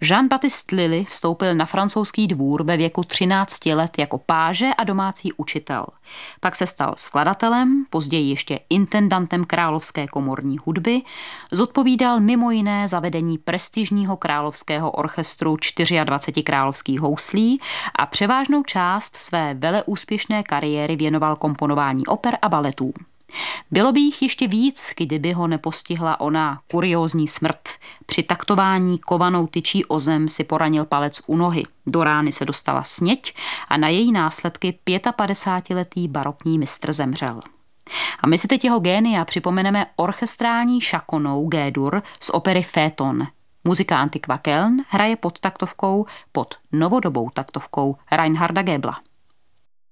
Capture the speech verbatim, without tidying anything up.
Jean-Baptiste Lully vstoupil na francouzský dvůr ve věku třinácti let jako páže a domácí učitel. Pak se stal skladatelem, později ještě intendantem královské komorní hudby, zodpovídal mimo jiné za vedení prestižního královského orchestru dvacet čtyři královských houslí a převážnou část své veleúspěšné kariéry věnoval komponování oper a baletů. Bylo by jich ještě víc, kdyby ho nepostihla ona kuriózní smrt. Při taktování kovanou tyčí o zem si poranil palec u nohy. Do rány se dostala sněť a na její následky pětapadesátiletý barokní mistr zemřel. A my si teď jeho génia připomeneme orchestrální šakonou G-dur z opery Phaeton. Muzika Antiqua Köln hraje pod taktovkou, pod novodobou taktovkou Reinharda Goebla.